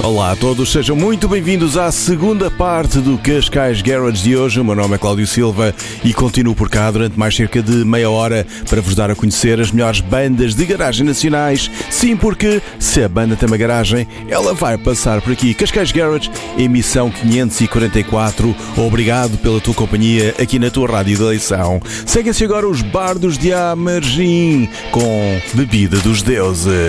Olá a todos, sejam muito bem-vindos à segunda parte do Cascais Garage de hoje. O meu nome é Cláudio Silva e continuo por cá durante mais cerca de meia hora para vos dar a conhecer as melhores bandas de garagem nacionais. Sim, porque se a banda tem uma garagem, ela vai passar por aqui. Cascais Garage, emissão 544. Obrigado pela tua companhia aqui na tua rádio de eleição. Seguem-se agora os Bardos de Amargim com Bebida dos Deuses.